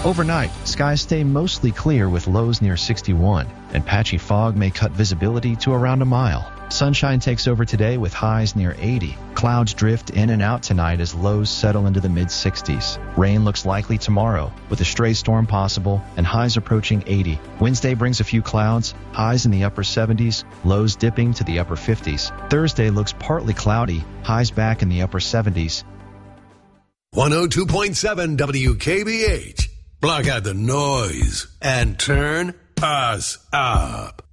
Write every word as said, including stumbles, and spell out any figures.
Overnight, skies stay mostly clear with lows near sixty-one, and patchy fog may cut visibility to around a mile. Sunshine takes over today with highs near eighty. Clouds drift in and out tonight as lows settle into the mid-sixties. Rain looks likely tomorrow, with a stray storm possible and highs approaching eighty. Wednesday brings a few clouds, highs in the upper seventies, lows dipping to the upper fifties. Thursday looks partly cloudy, highs back in the upper seventies. one oh two point seven W K B H. Block out the noise and turn us up.